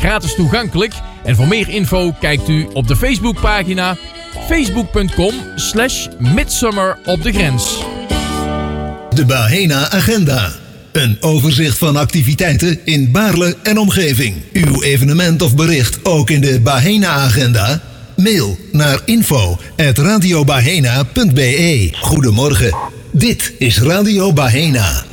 gratis toegankelijk. En voor meer info kijkt u op de Facebookpagina facebook.com/Midsummer op de grens. De Bahena Agenda. Een overzicht van activiteiten in Baarle en omgeving. Uw evenement of bericht ook in de Bahena Agenda? Mail naar info@radiobahena.be. Goedemorgen. Dit is Radio Bahena.